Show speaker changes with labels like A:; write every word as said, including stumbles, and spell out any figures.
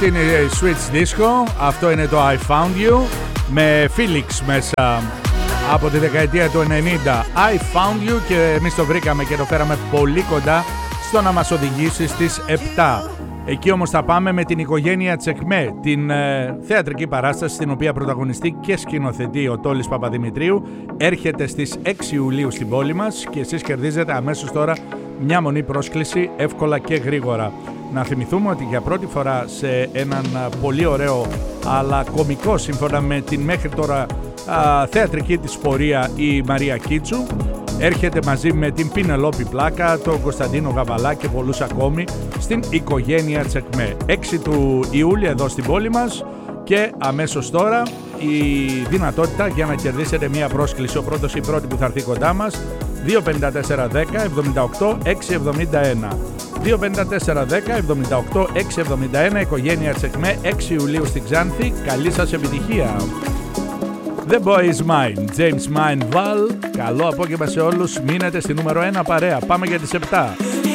A: Είναι η Switch Disco, αυτό είναι το I Found You με Felix μέσα από τη δεκαετία του ενενήντα. I Found You, και εμείς το βρήκαμε και το φέραμε πολύ κοντά στο να μας οδηγήσει στις επτά. Εκεί όμως θα πάμε με την οικογένεια Τσεκμέ, την ε, θεατρική παράσταση στην οποία πρωταγωνιστεί και σκηνοθετεί ο Τόλης Παπαδημητρίου. Έρχεται στις έξι Ιουλίου στην πόλη μας και εσείς κερδίζετε αμέσως τώρα μια μονή πρόσκληση, εύκολα και γρήγορα. Να θυμηθούμε ότι για πρώτη φορά σε έναν πολύ ωραίο αλλά κωμικό, σύμφωνα με την μέχρι τώρα α, θεατρική της πορεία, η Μαρία Κίτσου έρχεται μαζί με την Πινελόπη Πλάκα, τον Κωνσταντίνο Γαβαλά και πολλούς ακόμη στην οικογένεια Τσεκμέ. έξι του Ιούλη εδώ στην πόλη μας, και αμέσως τώρα η δυνατότητα για να κερδίσετε μια πρόσκληση. Ο πρώτος ή η πρώτη που θα έρθει κοντά μας, δύο πέντε τέσσερα δέκα εβδομήντα οκτώ έξι εβδομήντα ένα. δύο πέντε τέσσερα δέκα εβδομήντα οκτώ έξι εβδομήντα ένα, οικογένεια Τσεκμέ, έξι Ιουλίου στην Ξάνθη. Καλή σας επιτυχία. The Boy Is Mine, James Mine Val. Καλό απόγευμα σε όλους. Μείνετε στη νούμερο ένα παρέα. Πάμε για τις επτά.